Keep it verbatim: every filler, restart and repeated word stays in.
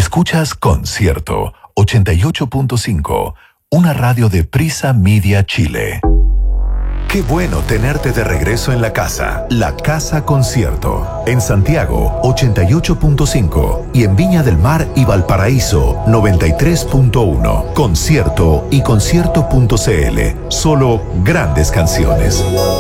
Escuchas Concierto ochenta y ocho punto cinco, una radio de Prisa Media Chile. Qué bueno tenerte de regreso en la casa. La Casa Concierto. En Santiago, ochenta y ocho punto cinco. Y en Viña del Mar y Valparaíso, noventa y tres punto uno. Concierto y concierto punto c l. Solo grandes canciones.